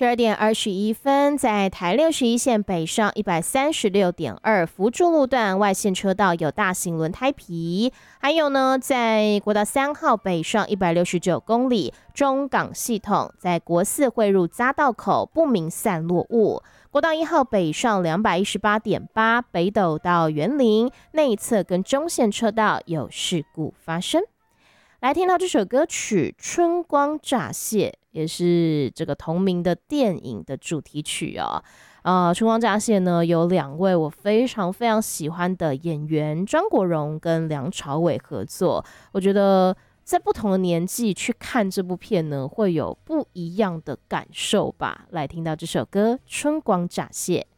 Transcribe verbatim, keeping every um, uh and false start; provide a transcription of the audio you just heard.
十二点二十一分，在台六十一线北上一百三十六点二福州路段外线车道有大型轮胎皮，还有呢，在国道三号北上一百六十九公里中港系统，在国四汇入匝道口不明散落物。国道一号北上两百一十八点八北斗到园林内侧跟中线车道有事故发生。来听到这首歌曲《春光乍泄》，也是这个同名的电影的主题曲哦。呃，《春光乍泄》呢，有两位我非常非常喜欢的演员张国荣跟梁朝伟合作，我觉得在不同的年纪去看这部片呢，会有不一样的感受吧。来听到这首歌《春光乍泄》。